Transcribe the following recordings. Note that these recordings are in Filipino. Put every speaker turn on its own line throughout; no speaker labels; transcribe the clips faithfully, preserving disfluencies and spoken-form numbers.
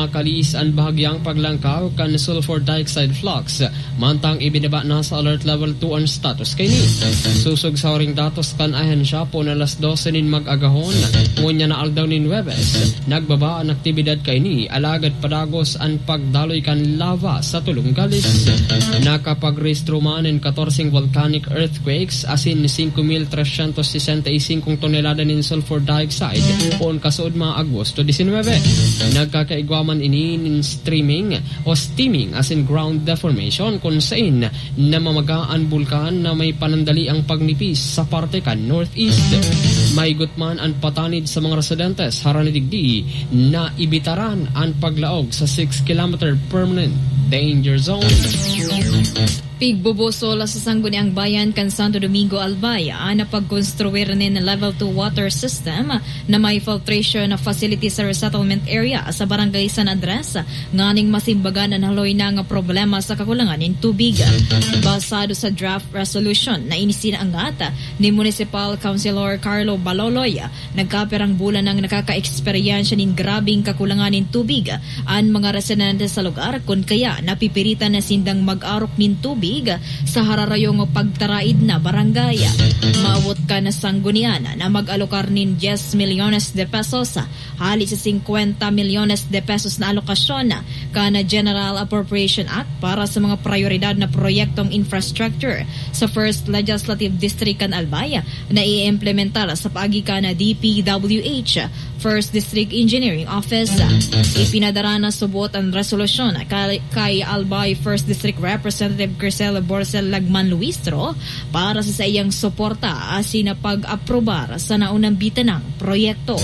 makalis ang bahagyang paglangkaw kan sulfur dioxide flux. Mantang ibinaba na sa alert level two ang status kay ni. Susog sa oring datos kan ahensya po na alas dose nin mag-agahon. Ngunya na aldaw nin Webes. Nagbaba ang aktibidad kay ni. Alagad padagos ang pagdaloy kan lava sa tulong galis. Nakapag-restro man in fourteen volcanic earthquakes asin five thousand three hundred sixty-five tonelada nin sulfur dioxide poon kasood mga Agosto nineteen. Nagkakaigwaman ini nin streaming o steaming as in ground deformation kung saan namamagaan bulkan na may panandali ang pagnipis sa parte kan northeast. May gutman ang patanid sa mga residentes haranidigdi na ibitaran ang paglaog sa six kilometer permanent danger zone.
Pigbubuso sa sangguniang bayan kan Santo Domingo, Albay na pagkonstruir nin level two water system na may filtration na facility sa resettlement area sa barangay San Andres nganing masimbagan ang haloy na nga problema sa kakulangan ng tubig. Basado sa draft resolution na inisinaangat ni Municipal Councilor Carlo Baloloy, nagkapirang bulan ng nakaka-eksperyensya ng grabing kakulangan ng tubig ang mga residente sa lugar kung kaya napipiritan na sindang mag-arok ng tubig sa hararayong pagtaraid na barangay. Maawot ka na sanggunian na mag-alokar nin ten milyones de pesos hali sa fifty milyones de pesos na alokasyon ka na General Appropriation Act para sa mga prioridad na proyektong infrastructure sa first Legislative District kan Albay na i-implementar sa paagikan na D P W H First District Engineering Office. Ipinadara na subot ang resolusyon kay, kay Albay First District Representative Crisel Borcel Lagman Luistro para sa iyang suporta asin na pag-aprobar sa naunang bitanang proyekto.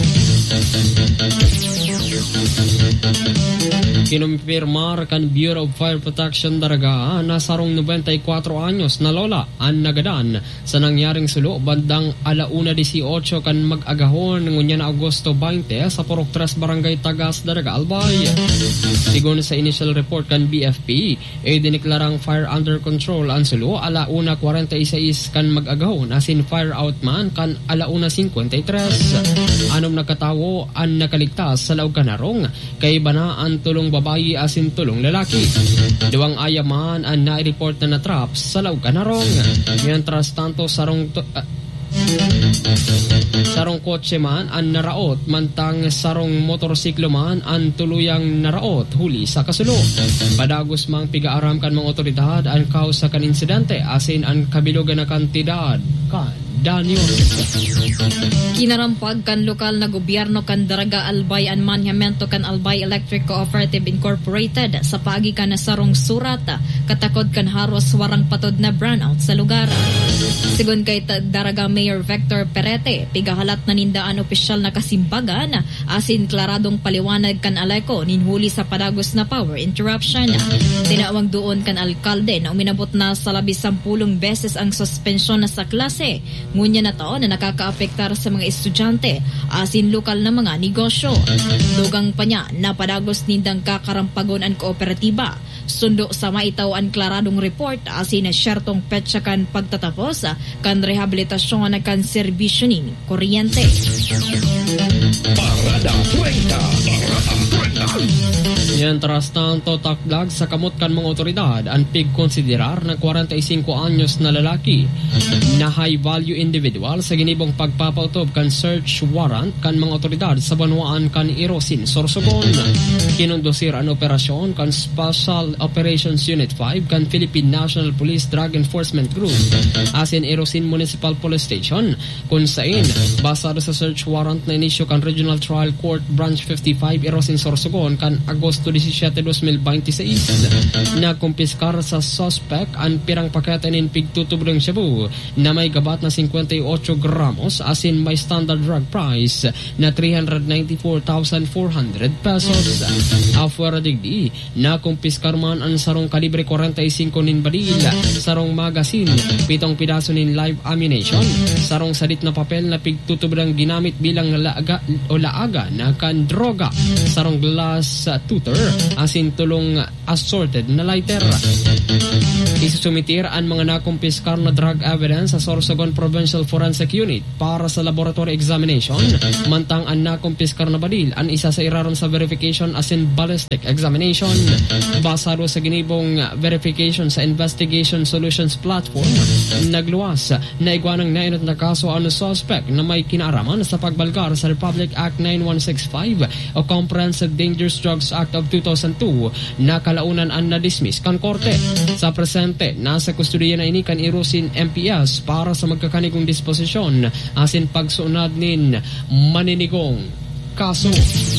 Kinumpirmar kan Bureau of Fire Protection Daraga na sarong ninety-four anyos na lola ang nagadan sa nangyaring sulo bandang alauna eighteen kan mag-agahon ngunya na Agosto twenty sa Purok tres Barangay Tagas, Daraga, Albay. Sigon sa initial report kan B F P, ay diniklarang fire under control ang sulo alauna forty-six kan mag-agahon asin fire out man kan alauna fifty-three. Anom nakatawo ang nakaligtas sa laog kanarong kay bana ang tulong babayi asin tulong lalaki. Duwang ayaman ang na-report na natraps sa laog kanarong. Mientras tanto sarong to, uh, sarong kotse man ang naraot mantang sarong motorsiklo man ang tuluyang naraot huli sa kasulo. Padagos mang pigaaram kan mga otoridad ang kausa kan insidente asin ang kabilugan na kantidad kan danyo.
Kinarampag kan lokal na gobyerno kan Daraga Albay ang manhyamento kan Albay Electric Cooperative Incorporated sa pagikan na sarong surat katakod kan haros warang patod na brownout sa lugar. Sigon kay Daraga Mayor Victor Perete, pigahalat na nindaan opisyal na kasimbagan asin klaradong paliwanag kan Aleco ninhuli sa padagos na power interruption. Tinawag doon kan alkalde na uminabot na sa labis sampulong beses ang suspensyon na sa klase. Ngunya na to na nakakaapektar sa mga estudyante asin lokal na mga negosyo. Dugang pa niya na padagos nindang kakarampagon ang kooperatiba. Sundo sa maitaw ang klaradong report asin na syertong petsa kan pagtatapos kan rehabilitasyon na kan serbisyo nin kuryente.
Parada treinta. Parada treinta.
Mientras tanto, takdag sa kamot kan mga otoridad ang pigkonsiderar na forty-five anyos na lalaki na high-value individual sa ginibong pagpapautob kan search warrant kan mga otoridad sa banwaan kan Irosin, Sorsogon. Kinundosir ang operasyon kan Special Operations Unit five kan Philippine National Police Drug Enforcement Group asin Irosin Municipal Police Station kung saan basado sa search warrant na inisyo kan Regional Trial Court Branch fifty-five Irosin, Sorsogon kan Agosto seventeen, twenty twenty-six na kumpiskar sa suspect ang pirang pakete nin pigtutubrong shabu na may gabat na fifty-eight gramos asin may standard drug price na three hundred ninety-four thousand four hundred pesos. Afuera digdi na kumpiskar man ang sarong kalibre forty-five nin baril, sarong magazine, pitong pidaso nin live ammunition, sarong sadit na papel na pigtutubrong ginamit bilang laaga o laaga na kan droga, sarong glass uh, tutor asin tulong assorted na lighter. Isusumitir ang mga nakumpiskar na drug evidence sa sa Sorsogon Provincial Forensic Unit para sa laboratory examination. Mantang ang nakumpiskar na badil ang isa sa iraram sa verification as in ballistic examination. Basado sa ginibong verification sa Investigation Solutions Platform, nagluwas na igwanang nainot na kaso ang suspect na may kinaaraman sa pagbalgar sa Republic Act nine one six five o Comprehensive Dangerous Drugs Act of two thousand two na kalaunan ang na-dismiss kan korte. Sa presente, nasa kustudiya na ini kan Irusin M P S para sa magkakanigong disposisyon asin pagsunod nin maninigong kaso.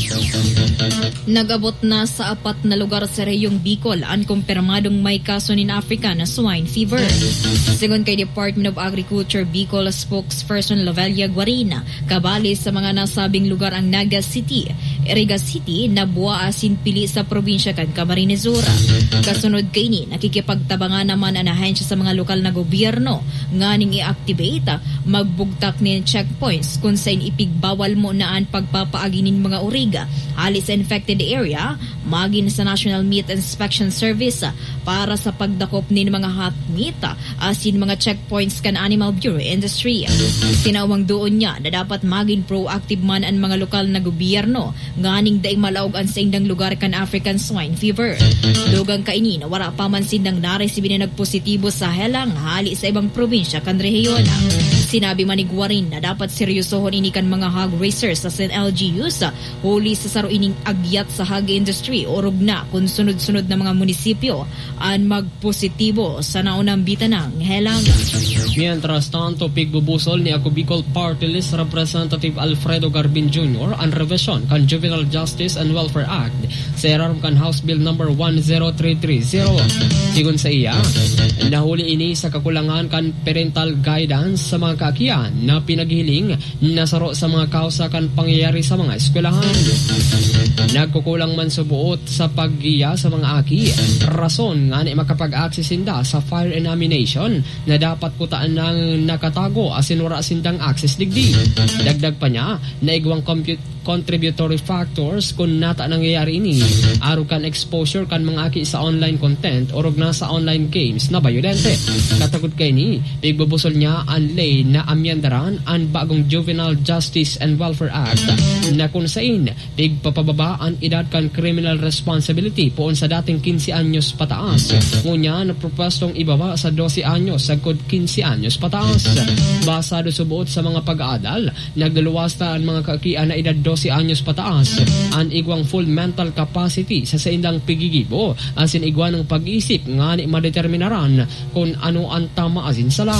Nagabot na sa apat na lugar sa rehiyong Bicol ang kumpirmadong may kaso nin African na swine fever. Sigon kay Department of Agriculture Bicol spokesperson Lovelia Guarina, kabali sa mga nasabing lugar ang Naga City, Iriga City, Nabua asin pili sa probinsya kan Camarines Sur. Kasunod kay ni, nakikipagtabangan naman ang ahensya sa mga lokal na gobyerno nganing i-activate magbugtak ni checkpoints kung saan ipigbawal mo naan pagpapaaginin mga uriga alis sa infected area magin sa National Meat Inspection Service para sa pagdakop ni mga hot meat asin mga checkpoints kan Animal Bureau Industry. Tinawang doon niya na dapat maging proactive man ang mga lokal na gobyerno nganing daing malaog ang sa indang lugar kan African swine fever. Dugang kaini na wala pa man sindang naresibi na nagpositibo sa helang hali sa ibang probinsya kan rehiyon. Sinabi man ni Guarin na dapat seryosohon ini kan mga hog raisers sa L G Us huli sa saro ining agyat sa hog industry o rugna kung sunod-sunod na mga munisipyo ang magpositibo sa naunang bitanang helang.
Mientras tanto, pigbubusol ni Ako Bicol Party List Representative Alfredo Garbin Junior ang revision kan Juvenile Justice and Welfare Act sa iraram kan House Bill number one zero three three zero. Sigun sa iya, nahuli ini sa kakulangan kan parental guidance sa mga kaakian na pinaghiling na saro sa mga kausa kan pangyayari sa mga eskwelahan. Nagkukulang man subuot sa paggiya sa mga aki, rason nga ni makapag-access sinda sa fire and ammunition na dapat kutaan ng nakatago asin wala sindang access digdi. Dagdag pa niya na igwang compute contributory factors kung nata nangyayari ini aro kan exposure kan mga aki sa online content o rog na sa online games na bayolente. Katagod kay ni pigbubusol niya ang lay na amyandaran ang bagong Juvenile Justice and Welfare Act na kung sain pigpapababa ang edad kan criminal responsibility poon sa dating fifteen anyos pataas. Ngunya na propostong ibaba sa twelve anyos sagkod fifteen anyos pataas. Basado subuot sa mga pag-aadal, nagdaluwas na ang mga kaakian na edad twelve anyos pataas ang igwang full mental capacity sa saindang pigigibo asin igwan ng pag-isip nga ni madeterminaran kung ano ang tama asin sala.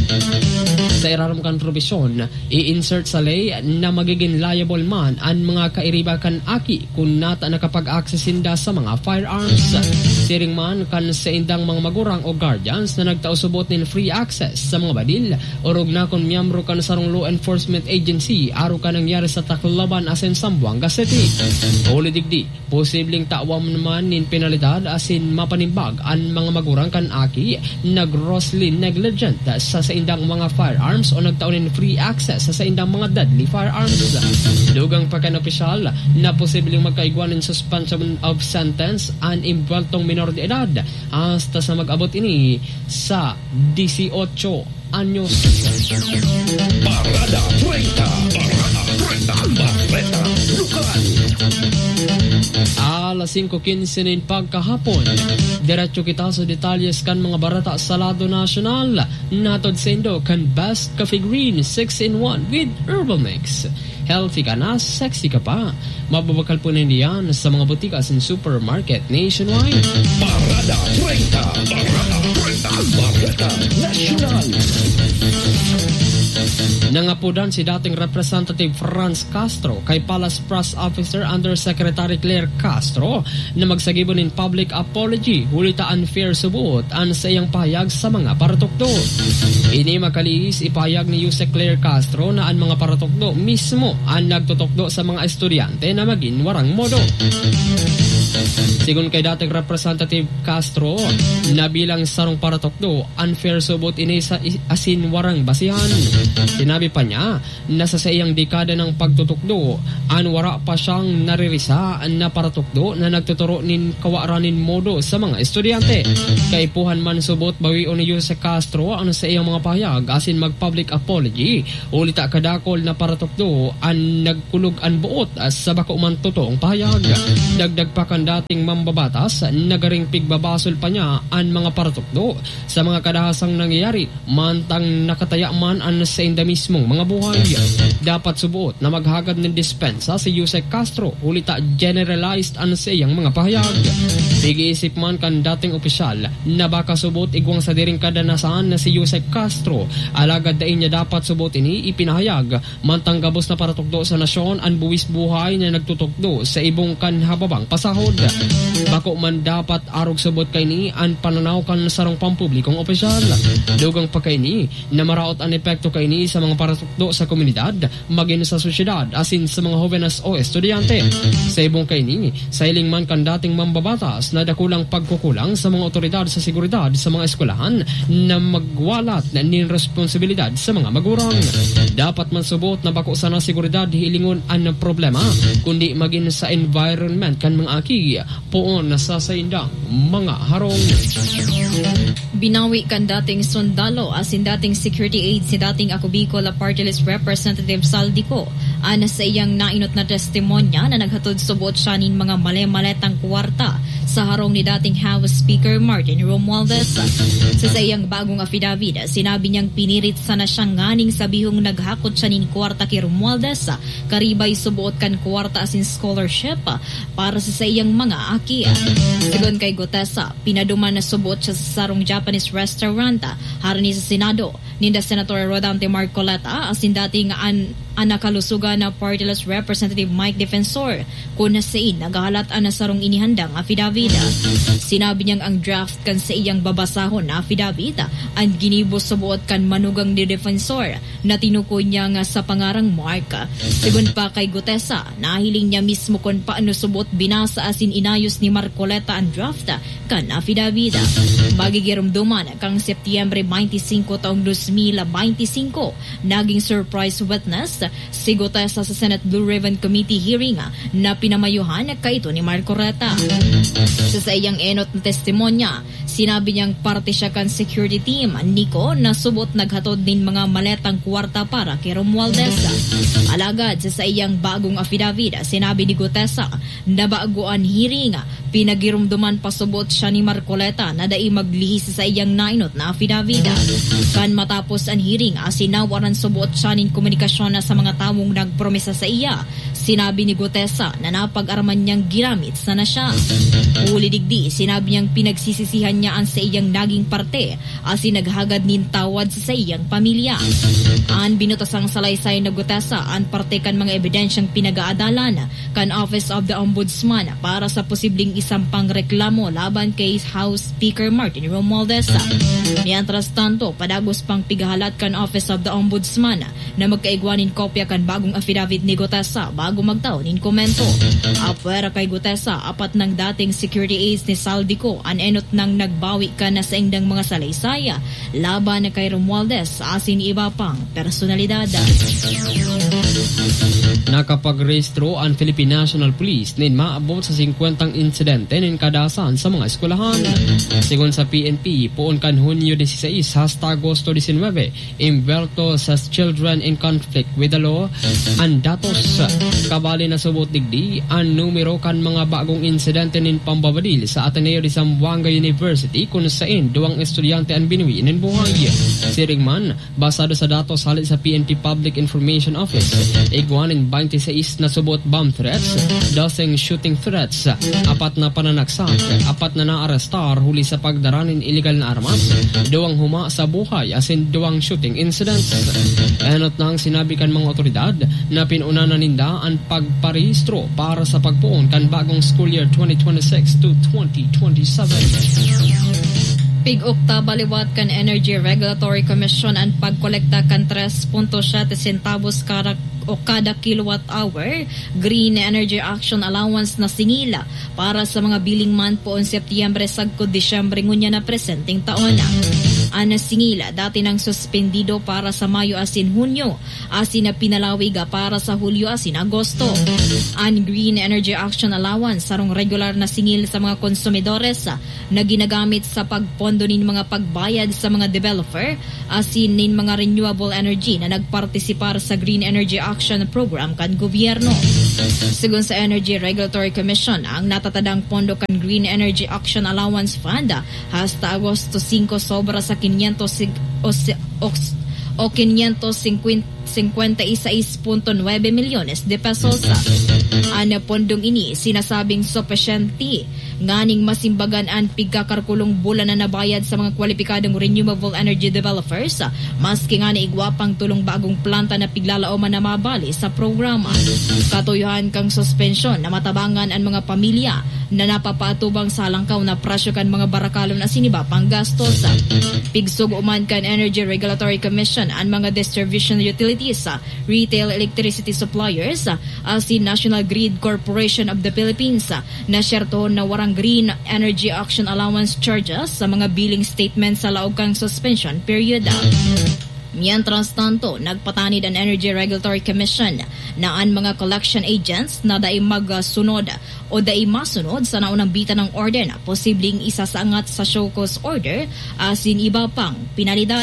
Sa iraram kan provision, i-insert sa lay na magiging liable man ang mga kairiba kan aki kung nata nakapag-access sinda sa mga firearms. Siring man kan sa indang mga magurang o guardians na nagtausubot nin free access sa mga badil o rog na kung miyembro kan sarong law enforcement agency aro ka nangyari sa Tacloban asin Zamboanga City. Uli digdi, posibleng tawam naman nin penalidad asin mapanimbag ang mga magurang kan aki na grossly negligent sa sa indang mga firearms o nagtaunin free access sa sa indang mga deadly firearms. Dugang pagkan-opisyal na posibleng magkaigwan in suspension of sentence ang imbweltong minor de edad hasta sa mag-abot ini sa eighteen anyos.
Parada treinta. Parada treinta. Barreta Lokal.
Alas five fifteen nin pagkahapon. Diretso kita sa detalyes kan mga barata sa lado nasyonal. Natod sendo kan Best Coffee Green six in one with Herbal Mix. Healthy ka na, sexy ka pa. Mababakal po nindiyan sa mga butikas and supermarket nationwide.
Parada treinta. Parada treinta. Barreta Nacional.
Nangapudan si dating Representative Franz Castro kay Palace Press Officer Undersecretary Claire Castro na magsagibon in public apology hulita unfair subuot an sa iyang payag sa mga paratokdo. Ini makaliis ipayag ni Yusek Claire Castro na ang mga paratokdo mismo ang nagtutokdo sa mga estudyante na maging warang modo. Sigun kay dating Representative Castro, nabilang sarong paratokdo, unfair subot ini sa asin warang basihan. Sinabi pa niya na sa iyang dekada ng pagtutukdo, anwara pa siyang naririsa na paratokdo na nagtuturo nin kawaranin modo sa mga estudyante. Kay puhan man subot bawion ni Jose Castro ano sa iyang mga pahayag asin mag-public apology, ulita kadakol na paratokdo ang nagkulog ang buot sa bako man totoong pahayag. Dagdag pa kan dating mambabatas, nagaring pigbabasol pa niya ang mga paratokdo sa mga kadahasang nangyayari mantang nakataya man ang sa inda mismong mga buhay. Dapat subuot na maghagad ng dispensa si Jose Castro, ulita generalized ang sa iyang mga pahayag. Nag-iisip man kan dating opisyal na baka subot igwang sa diring kadanasan na si Jose Castro, alagad dain niya dapat subot ini ipinahayag mantang gabos na paratokdo sa nasyon ang buwis buhay na nagtutokdo sa ibong kanhababang pasahod. Bako man dapat arog subot kay ni ang pananaw kan sarong pampublikong opisyal. Dugang pa kay ni na maraot ang epekto kay ni sa mga paratokdo sa komunidad, maging sa sosyedad asin sa mga hovenas o estudyante. Sa ibong kay ni, sa iling man kan dating mambabatas na dakulang pagkukulang sa mga otoridad sa seguridad sa mga eskwelahan na magwalat na nin responsibilidad sa mga magurang. Dapat man subot na bako sana seguridad hilingon ang problema, kundi maging sa environment kan mga aki poon na sa saindang mga harong.
Binawi kan dating sundalo asin dating security aide si dating Ako Bicol Party List Representative Saldico ana sa iyang nainot na testimonya na naghatod subot siya nin mga male-maletang kwarta sa harong ni dating House Speaker Martin Romualdez. Sa sa iyang bagong affidavit, sinabi niyang pinirit sana siyang nganing sabihong naghakot siya nin kwarta kay Romualdez, karibay subuot kan kwarta asin scholarship para sa sa iyang mga aki. Sigon kay Gutesa, pinaduman na subuot siya sa sarong Japanese restaurant harani sa Senado ninda Senator Rodante Marcoleta asin dating an anakalusugan na Party List Representative Mike Defensor kung nasain nagahalat-an na sarong inihandang affidavit. Sinabi niyang ang draft kan sa iyang babasahon na affidavit ang ginibos sa buot kan manugang ni Defensor na tinukoy niya nga sa pangarang Mark. Sigun pa kay Gutesa, nahiling niya mismo kung paano subot binasa asin inayos ni Marcoleta ang draft kan affidavit. Magigirumduman kang Setyembre twenty-five taong two thousand twenty-five, naging surprise witness si Gutesa sa Senate Blue Ribbon Committee hearing na pinamayuhan kaito ni Marcoleta. Sa sa iyang enot na testimonya, sinabi niyang parte siya kan security team Nico na subot naghatod din mga maletang kwarta para kay Romualdez. Alagad sa sa iyang bagong affidavit, sinabi ni Gutesa na baguan hearing pinagirumduman pasubot siya ni Marcoleta na dai maglihis sa iyang nainot na affidavit. Kan matapos ang hearing, asinawaran subot siya nin komunikasyon na sa mga taong nagpromesa sa iya. Sinabi ni Gutesa na napag-araman niyang ginamit sana siya. Uli digdi, sinabi niyang pinagsisisihan niya ang sa iyang naging parte asin naghagad nin tawad sa iyang pamilya. Ang binutasang salaysay na Gutesa ang parte kan mga ebidensyang pinag-aadalan kan Office of the Ombudsman para sa posibleng isang pangreklamo laban kay House Speaker Martin Romualdez. Mientras tanto, padagos pang pigahalat kan Office of the Ombudsman na magkaigwanin kopya kan bagong affidavit ni Gutesa bago magtaon in komento. Apwera kay Gutesa, apat ng dating security aides ni Saldico ang enot nang nagbawi ka na sa indang mga salaysay laban na kay Romualdez asin iba pang personalidad.
Nakapag-rehistro ang Philippine National Police nin maabot sa fifty insidente nin kadasan sa mga eskwelahan. Sigon sa P N P, poon kan Hunyo sixteen hasta Agosto nineteen, imberto sa children in conflict with the law ang datos. Kabali na subot digdi ang numero kan mga bagong insidente nin pambabadil sa Ateneo de Zamboanga University kung saan duwang estudyante ang binuwi nin buhay. Siring man, basado sa datos halit sa P N P Public Information Office, igwanin twenty-six na subot bomb threats, dosing shooting threats, apat na pananaksak, apat na naarestar huli sa pagdaranin illegal na armas, duwang huma sa buhay asin duwang shooting incidents. Enot na ang sinabi kan mga otoridad na pinuna na ninda ang pagparehistro para sa pagpuon kan bagong school year twenty twenty-six to twenty twenty-seven.
Pig-ukta baliwat kan Energy Regulatory Commission ang pagkolekta kan three point seven centavos kada o kada kilowatt hour Green Energy Action Allowance na singila para sa mga billing month poon Setyembre sagkod Disyembre ngunya na presenteng taon. Ang singila dati nang suspendido para sa Mayo asin Hunyo, asin na pinalawiga para sa Hulyo asin Agosto. Ang Green Energy Action Allowance sarong regular na singil sa mga konsumidores na ginagamit sa pagpondo nin mga pagbayad sa mga developer asin nin mga renewable energy na nagpartisipar sa Green Energy Action Program kan gobyerno. Sigun sa Energy Regulatory Commission, ang natatadang pondo kan Green Energy Action Allowance Fund hasta Agosto five sobra sa quinientos o, o, o quinientos cincuenta y seis punto nueve milyones de pesos. Ang pondong ini sinasabing sufficiente nganing masimbagan ang pigkakarkulong bulan na nabayad sa mga kwalipikadong renewable energy developers maski nga na igwapang tulong bagong planta na piglalaoman na mabali sa programa. Katuyuhan kang suspensyon na matabangan ang mga pamilya na napapatubang sa langkaw na presyo kan mga barakalon na siniba pang gastos. Pigsug uman kan Energy Regulatory Commission ang mga distribution utilities, retail electricity suppliers, asin National Grid Corporation of the Philippines na syertohon na warang Green Energy Action Allowance charges sa mga billing statements sa laog kang suspension period. Mientras tanto, nagpatanid ang Energy Regulatory Commission na ang mga collection agents na dai magsunod o dai masunod sa naunang bita ng order na posibleng isasangat sa show cause order asin iba pang pinalidad.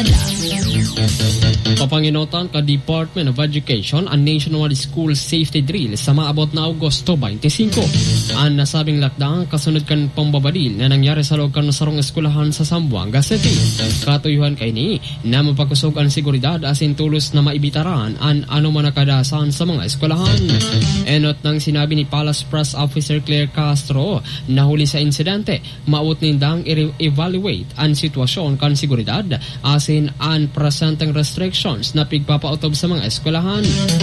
Papanginotan ka Department of Education ang nationwide school safety drill sa maabot na Agosto twenty-five. Ang nasabing lakdang kasunod kan pambabadil na nangyari sa loob kan sarong eskwelahan sa Zamboanga City. Katuyuhan kay ni na mapakusog ang seguridad asin tulos na maibitaran ang anuman nakadasan sa mga eskwelahan. Enot nang sinabi ni Palace Press Officer Claire Castro na huli sa insidente, maut nindang i-evaluate ang sitwasyon kan seguridad asin ang presenteng restrictions na pigpapautob sa mga eskwelahan.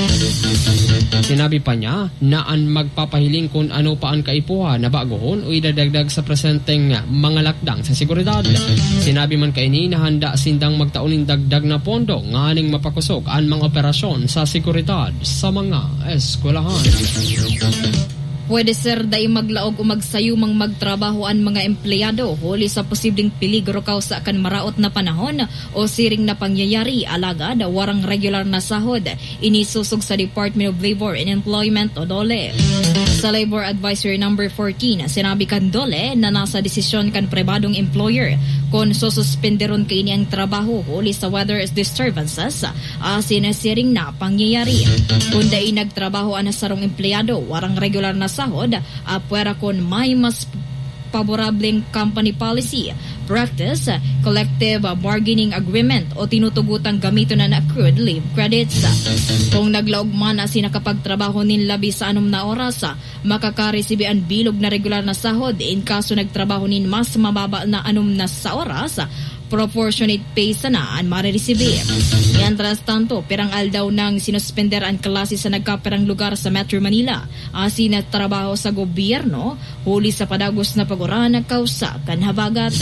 Sinabi pa niya na ang magpapahiling kung ano pa ang kaipuha na bagohon o idadagdag sa presenteng mga lakdang sa seguridad. Sinabi man kay ni na handa sindang magtaunin dagdag na pondo nganing mapakusog ang mga operasyon sa seguridad sa mga eskwelahan.
Pwede sir dai maglaog o magsayumang magtrabaho ang mga empleyado huli sa posibleng peligro kausa kan maraot na panahon o siring na pangyayari alagad warang regular na sahod. Inisusog sa Department of Labor and Employment o DOLE. Sa Labor Advisory number fourteen, sinabi kan DOLE na nasa desisyon kan pribadong employer kung sususpenderon kaini ang trabaho huli sa weather disturbances asin siring na pangyayari. Kung dai nagtrabaho ang sarong empleyado warang regular na sahod, apwera kon may mas paborableng company policy, practice, collective bargaining agreement o tinutugutang gamito na na accrued leave credits. Kung naglaog man na sinakapagtrabaho nin labi sa anom na oras, makakaresibi ang bilog na regular na sahod in kaso nagtrabaho nin mas mababa na anom na sa oras, proportionate pay sana ang mariresibi. Mientras tanto, pirang aldaw nang sinuspender ang klase sa nagkaperang lugar sa Metro Manila asin at trabaho sa gobyerno huli sa padagos na pagura na kausa kan habagata.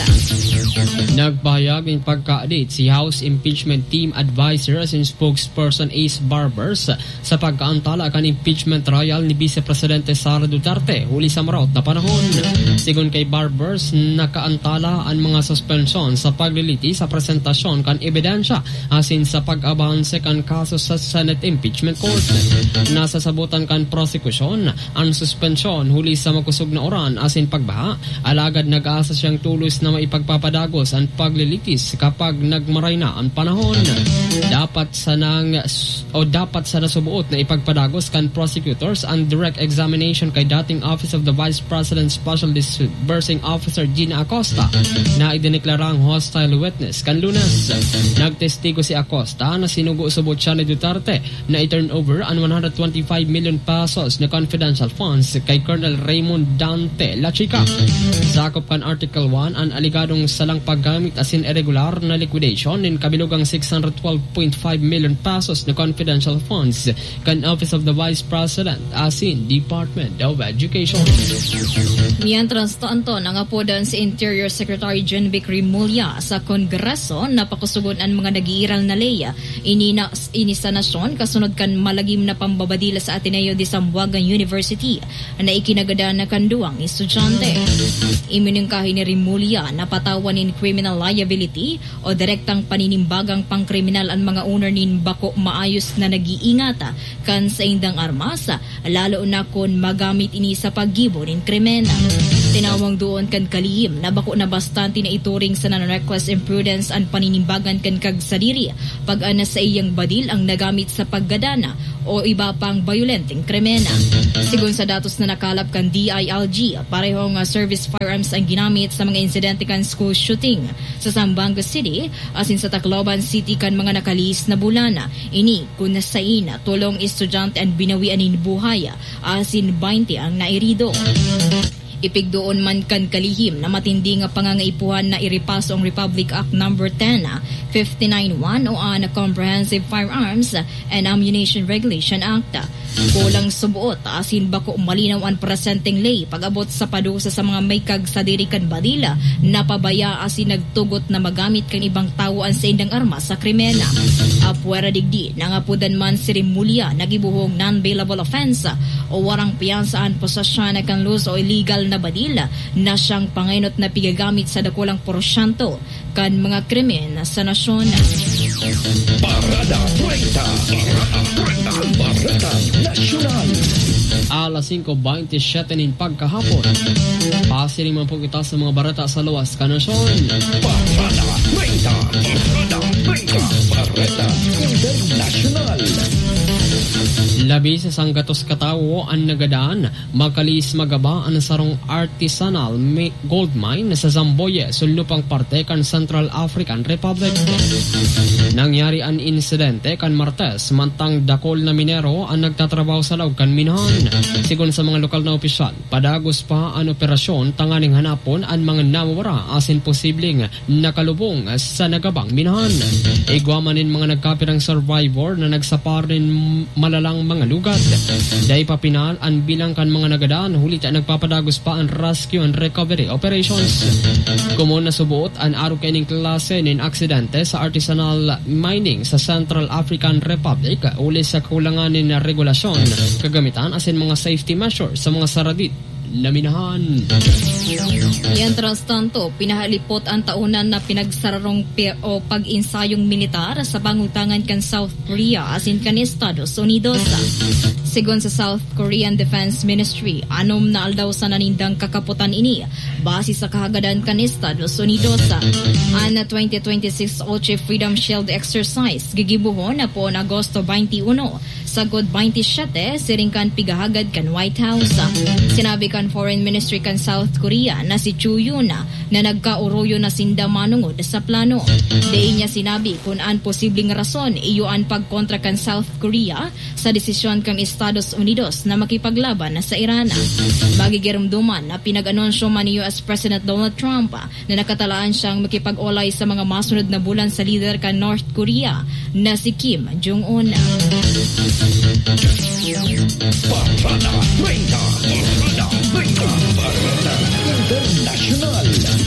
Nagbayag ng pagka-update si House Impeachment Team Advisor and Spokesperson Ace Barbers sa pagkaantala kan impeachment trial ni Vice Presidente Sara Duterte huli sa maraot na panahon. Sigon kay Barbers, nakaantala ang mga suspensyon sa pagliliti sa presentasyon kan ebidensya asin sa pag-abanse kan kaso sa Senate Impeachment Court. Nasasabutan kan prosecution ang suspensyon huli sa makusog na oran asin pagbaha, alagad nag-aasa siyang tulos na maipagpapadagos ang paglilitis kapag nagmaray na ang panahon. Dapat sa nang o dapat sa nasubuot na ipagpadagos kan prosecutors ang direct examination kay dating Office of the Vice President Special Disbursing Officer Gina Acosta na idineklarang hostile witness kan Lunes. Nagtestigo si Acosta na sinugo-subot siya ni Duterte na i-turn over ang one hundred twenty-five million pesos na confidential funds kay Colonel Raymond Dante La Chica. Sakop kan Article one ang aligadong sala nasampalang paggamit as in irregular na liquidation in kabilugang six hundred twelve point five million pesos na confidential funds kan Office of the Vice President as in Department of Education.
Mientras tanto, nangapodan si Interior Secretary Genvic Rimulya sa Kongreso na pakusugon ang mga nag-iiral na leya inina, inisa nasyon kasunod kan malagim na pambabadila sa Ateneo de Zamboanga University na ikinagada na kanduang estudyante. Iminungkahi ni Rimulya na patawan in criminal liability o direktang paninimbagang pangkriminal ang mga owner nin bako maayos na nag-iingata kan sa indang armas, lalo na kung magamit ini sa paggibo nin krimena. Tinawang doon kan kalihim na bako na bastante na ituring sa non-reckless imprudence ang paninimbagan kan kagsadiri pag-ana sa iyang badil ang nagamit sa paggadana o iba pang violenteng krimena. Sigun sa datos na nakalap kan D I L G, parehong uh, service firearms ang ginamit sa mga insidente kan school shooting sa Zamboanga City asin sa Tacloban City kan mga nakalis na bulana. Ini kung nasain tulong estudyante ang binawian in buhaya asin twenty ang nairido. Ipigdoon man kan kalihim na matindi nga pangangaipuhan na iripaso ang Republic Act number ten fifty-nine one o ang Comprehensive Firearms and Ammunition Regulation Act. Kulang subuot asin bako malinaw ang presenteng lay pag-abot sa padusa sa mga may kagsadiri kan badila na pabaya asin nagtugot na magamit kan ibang tawaan sa indang armas sa krimena. Apwera digdi nangapudan man si Rimulya nagibuhong non-bailable offense o warang piyansaan posasyon na kan loose o illegal na badila na siyang pangainot na pigagamit sa dakulang porsyento kan mga krimen sa nasyon.
Parada treinta, Parada treinta, Parada Nacional.
Alas five twenty-seven nin pagkahapon. Pasiling man po kita sa mga barata sa luwas kanasyon.
Parada treinta, Parada treinta, Parada International.
Labi sa sanggatos katawo ang nagadaan, makalis magaba ang sarong artisanal gold mine sa Zamboye, sulnupang parte kan Central African Republic. Nangyari ang insidente kan Martes, mantang dakol na minero ang nagtatrabaho sa laog kan minahan. Sigon sa mga lokal na opisyal, padagos pa ang operasyon tanganing hanapon ang mga nawawara asin posibleng nakalubong sa nagabang minahan. Igwamanin mga nagkapirang survivor na nagsapar rin malalang mga lugat. Dahil papinal ang bilang kan mga nagadaan, hulit ang nagpapadagos pa ang rescue and recovery operations. Kumon na subuot ang araw kaining klase nin aksidente sa artisanal mining sa Central African Republic uli sa kulanganin na regulasyon, kagamitan asin mga safety measures sa mga saradit na minahan.
Mientras tanto, pinahalipot ang taunan na pinagsararong pe- o pag-insayong militar sa pangutangan kan South Korea asin kan Estados Unidos. Sigon sa South Korean Defense Ministry, anom na aldaw sa nanindang kakaputan ini base sa kahagadan kan Estados Unidos. Ang twenty twenty-six Oche Freedom Shield Exercise gigibuhon na po na Agosto twenty-one sagod twenty-seven siringkan pigahagad kan White House. Sinabi kan Foreign Ministry kan South Korea na si Chu Yuna na nagkauroyo na sinda manungod sa plano. Diin niya sinabi kung an posibleng rason iyo ang pagkontra kan South Korea sa desisyon kang Estados Unidos na makipaglaban sa Iran. Bagigirumduman na pinag-anonsyo man ni U S President Donald Trump na nakatalaan siyang makipag-olay sa mga masunod na bulan sa leader kan North Korea na si Kim Jong-un.
Parada treinta, Parada treinta, Parada International.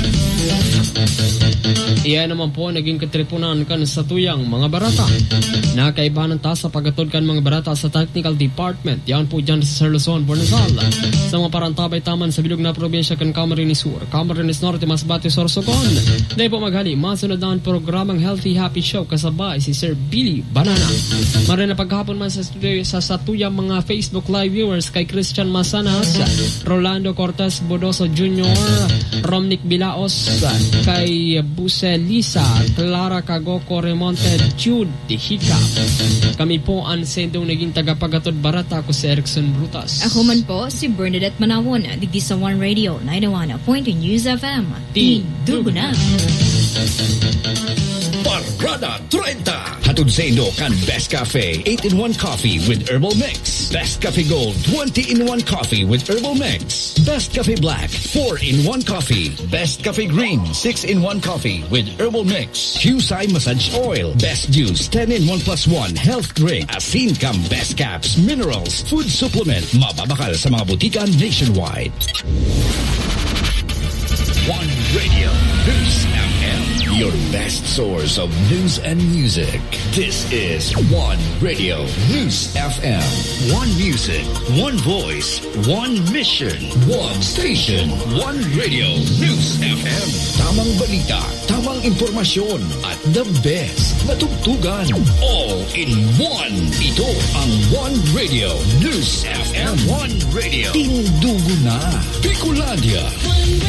Iyan naman po naging katripunan kan sa tuyang mga barata. Nakaibahan ta sa pagatod kan mga barata sa Technical Department. Yan po dyan sa Sir Luzon, Bornazal. Sa mga parantabay taman sa bilog na probinsya kan Camarines Sur, Camarines Norte, Masbate, Sorsogon. Dahil po maghali, masunod na ang programang Healthy Happy Show kasabay si Sir Billy Banana. Marin na paghapon man sa studio sa satuyang mga Facebook Live viewers kay Christian Masanas, Rolando Cortez Bodoso Junior, Romnick Bilaos, kay Buse Lisa, Clara Cagoko Remonte, Jude Hika. Kami po ang sendong naging tagapagatod barata ko si Erickson Brutas.
Ako man po si Bernadette Manawon, digdi sa One Radio ninety-one point two News F M. Tin Dugo na.
Parada treinta. Hatod sa Indo kan Best Cafe eight in one coffee with herbal mix. Best Cafe Gold twenty in one coffee with herbal mix. Best Cafe Black four in one coffee. Best Cafe Green six in one coffee with herbal mix. Husay Massage Oil. Best Juice ten in one plus one health drink. Asin Cam Best Caps Minerals Food Supplement. Mababakal sa mga butika nationwide. One Radio News F M, your best source of news and music. This is One Radio News F M. One music, one voice, one mission, one station. One Radio News F M. Tamang balita, tamang impormasyon, at the best na tugtugan. All in one. Ito ang One Radio News F M. One Radio. Tindugo na. Bicolandia.